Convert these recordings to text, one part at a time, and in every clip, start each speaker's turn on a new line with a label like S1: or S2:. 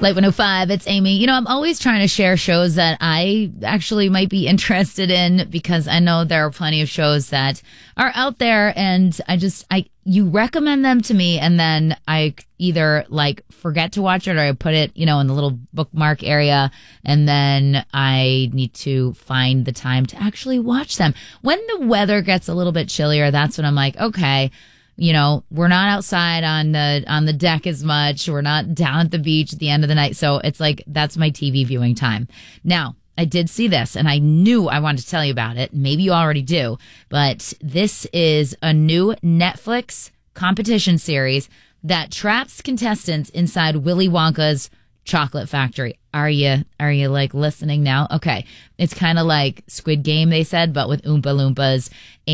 S1: Light 105, it's Amy. You know, I'm always trying to share shows that I actually might be interested in because I know there are plenty of shows that are out there and you recommend them to me and then I either forget to watch it or I put it, in the little bookmark area and then I need to find the time to actually watch them. When the weather gets a little bit chillier, that's when I'm like, okay, we're not outside on the deck as much. We're not down at the beach at the end of the night. So it's that's my TV viewing time. Now, I did see this and I knew I wanted to tell you about it. Maybe you already do, but this is a new Netflix competition series that traps contestants inside Willy Wonka's chocolate factory. Are you listening now? Okay. It's kind of like Squid Game, they said, but with Oompa Loompas.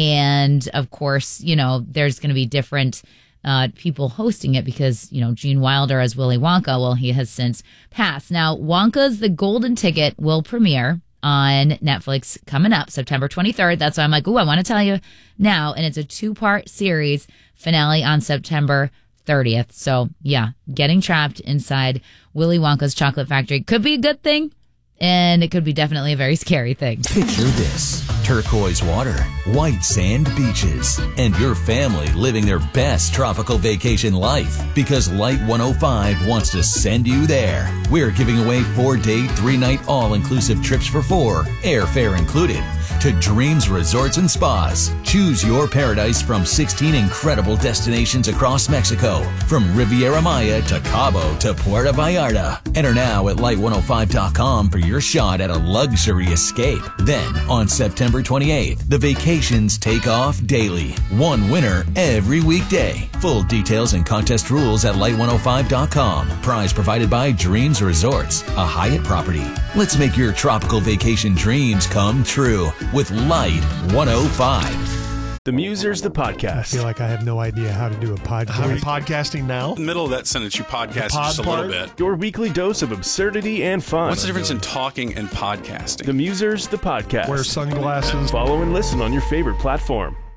S1: And of course, there's going to be different people hosting it because, Gene Wilder as Willy Wonka, well, he has since passed. Now, Wonka's The Golden Ticket will premiere on Netflix coming up September 23rd. That's why I'm like, I want to tell you now. And it's a 2-part series, finale on September 30th. So yeah, getting trapped inside Willy Wonka's chocolate factory could be a good thing. And it could be definitely a very scary thing.
S2: Picture this: turquoise water, white sand beaches, and your family living their best tropical vacation life. Because Light 105 wants to send you there. We're giving away 4-day, 3-night all-inclusive trips for 4, airfare included, to Dreams Resorts and Spas. Choose your paradise from 16 incredible destinations across Mexico, from Riviera Maya to Cabo to Puerto Vallarta. Enter now at light105.com for your shot at a luxury escape. Then, on September 28th, the vacations take off daily. One winner every weekday. Full details and contest rules at light105.com. Prize provided by Dreams Resorts, a Hyatt property. Let's make your tropical vacation dreams come true with Light 105.
S3: The Musers, the podcast.
S4: I feel like I have no idea how to do a podcast.
S5: Are we podcasting now?
S6: In the middle of that sentence, you podcast just a little bit.
S3: Your weekly dose of absurdity and fun.
S6: What's the difference in talking and podcasting?
S3: The Musers, the podcast.
S4: Wear sunglasses.
S3: Follow and listen on your favorite platform.